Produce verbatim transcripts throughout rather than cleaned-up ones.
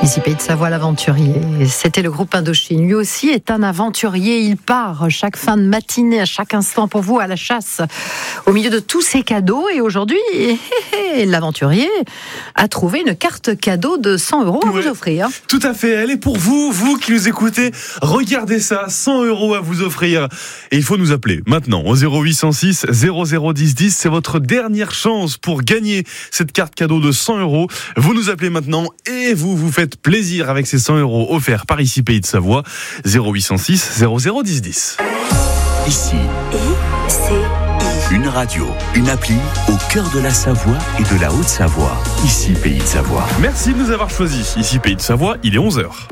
Ici Pays de Savoie, l'aventurier. C'était le groupe Indochine. Lui aussi est un aventurier. Il part chaque fin de matinée, à chaque instant pour vous, à la chasse, au milieu de tous ces cadeaux. Et aujourd'hui, l'aventurier a trouvé une carte cadeau de cent euros à ouais, vous offrir. Tout à fait. Elle est pour vous, vous qui nous écoutez. Regardez ça, cent euros à vous offrir. Et il faut nous appeler maintenant au zéro huit cent six zéro zéro dix dix. C'est votre dernière chance pour gagner cette carte cadeau de cent euros. Vous nous appelez maintenant et vous vous faites plaisir avec ces cent euros offerts par Ici Pays de Savoie. zéro huit cent six zéro zéro dix dix. Ici, I C I. Une radio, une appli au cœur de la Savoie et de la Haute-Savoie. Ici Pays de Savoie. Merci de nous avoir choisis. Ici Pays de Savoie, il est onze heures.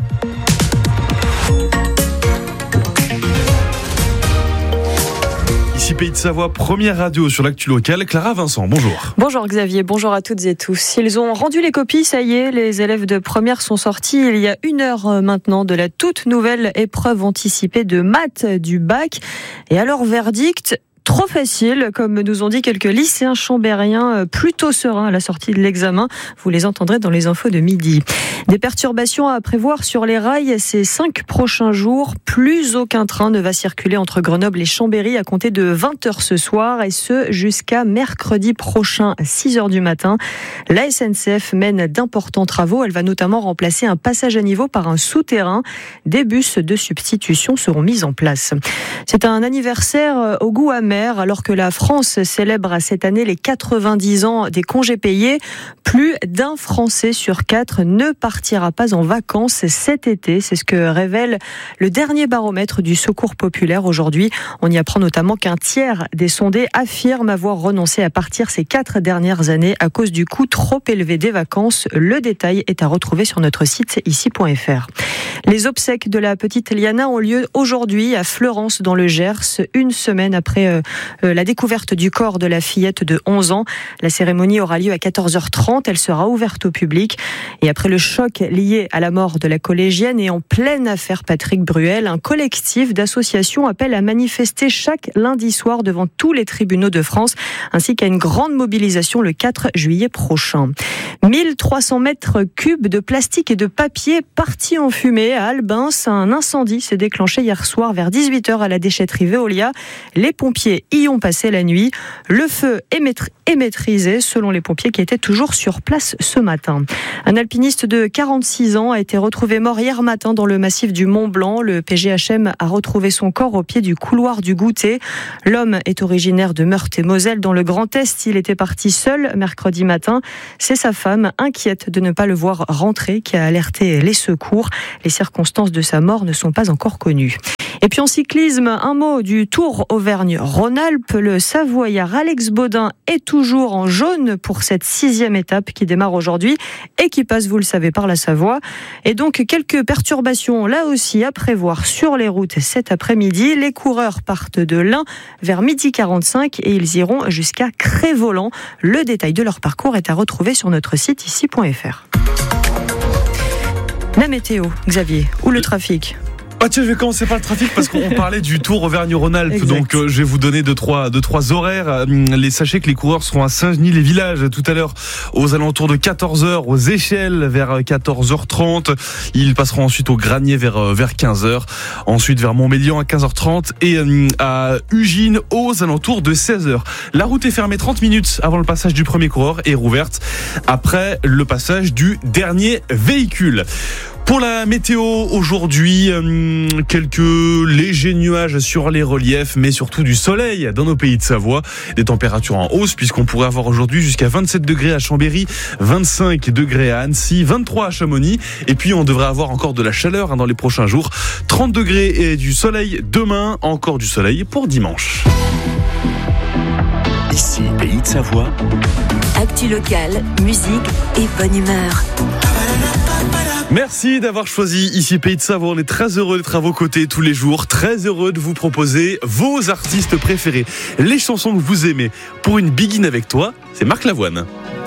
Ici Pays de Savoie, première radio sur l'actu locale. Clara Vincent, bonjour. Bonjour Xavier, bonjour à toutes et tous. Ils ont rendu les copies, ça y est, les élèves de première sont sortis il y a une heure maintenant de la toute nouvelle épreuve anticipée de maths du bac. Et à leur verdict, trop facile, comme nous ont dit quelques lycéens chambériens plutôt sereins à la sortie de l'examen. Vous les entendrez dans les infos de midi. Des perturbations à prévoir sur les rails ces cinq prochains jours. Plus aucun train ne va circuler entre Grenoble et Chambéry à compter de vingt heures ce soir, et ce jusqu'à mercredi prochain à six heures du matin. La S N C F mène d'importants travaux. Elle va notamment remplacer un passage à niveau par un souterrain. Des bus de substitution seront mis en place. C'est un anniversaire au goût amer. Alors que la France célèbre cette année les quatre-vingt-dix ans des congés payés, plus d'un Français sur quatre ne partira pas en vacances cet été. C'est ce que révèle le dernier baromètre du Secours populaire aujourd'hui. On y apprend notamment qu'un tiers des sondés affirment avoir renoncé à partir ces quatre dernières années à cause du coût trop élevé des vacances. Le détail est à retrouver sur notre site ici point f r. Les obsèques de la petite Liana ont lieu aujourd'hui à Fleurance dans le Gers, une semaine après euh, euh, la découverte du corps de la fillette de onze ans. La cérémonie aura lieu à quatorze heures trente, elle sera ouverte au public. Et après le choc lié à la mort de la collégienne et en pleine affaire Patrick Bruel, un collectif d'associations appelle à manifester chaque lundi soir devant tous les tribunaux de France, ainsi qu'à une grande mobilisation le quatre juillet prochain. mille trois cents mètres cubes de plastique et de papier partis en fumée à Albins. Un incendie s'est déclenché hier soir vers dix-huit heures à la déchetterie Veolia. Les pompiers y ont passé la nuit. Le feu est, maîtr- est maîtrisé selon les pompiers qui étaient toujours sur place ce matin. Un alpiniste de quarante-six ans a été retrouvé mort hier matin dans le massif du Mont Blanc. Le P G H M a retrouvé son corps au pied du couloir du Goûter. L'homme est originaire de Meurthe-et-Moselle dans le Grand Est. Il était parti seul mercredi matin. C'est sa femme, inquiète de ne pas le voir rentrer, qui a alerté les secours. Les circonstances de sa mort ne sont pas encore connues. Et puis en cyclisme, un mot du Tour Auvergne-Rhône-Alpes. Le Savoyard Alex Baudin est toujours en jaune pour cette sixième étape qui démarre aujourd'hui et qui passe, vous le savez, par la Savoie. Et donc quelques perturbations là aussi à prévoir sur les routes cet après-midi. Les coureurs partent de l'Ain vers midi quarante-cinq et ils iront jusqu'à Crévolan. Le détail de leur parcours est à retrouver sur notre site ici point f r. La météo, Xavier, ou le trafic ? Ah tiens, je vais commencer par le trafic parce qu'on parlait du Tour Auvergne-Rhône-Alpes. Exact. Donc euh, je vais vous donner deux trois deux trois horaires. Les sachez que les coureurs seront à Saint-Genis-les-Villages tout à l'heure aux alentours de quatorze heures, aux Échelles vers quatorze heures trente. Ils passeront ensuite au Granier vers vers quinze heures, ensuite vers Montmélian à quinze heures trente et euh, à Ugine aux alentours de seize heures. La route est fermée trente minutes avant le passage du premier coureur et rouverte après le passage du dernier véhicule. Pour la météo aujourd'hui, euh, quelques légers nuages sur les reliefs, mais surtout du soleil dans nos pays de Savoie. Des températures en hausse puisqu'on pourrait avoir aujourd'hui jusqu'à vingt-sept degrés à Chambéry, vingt-cinq degrés à Annecy, vingt-trois à Chamonix. Et puis on devrait avoir encore de la chaleur hein, dans les prochains jours. trente degrés et du soleil demain, encore du soleil pour dimanche. Ici, Pays de Savoie. Actu locale, musique et bonne humeur. Merci d'avoir choisi Ici Pays de Savoie. On est très heureux d'être à vos côtés tous les jours. Très heureux de vous proposer vos artistes préférés. Les chansons que vous aimez. Pour une Begin avec toi, c'est Marc Lavoine.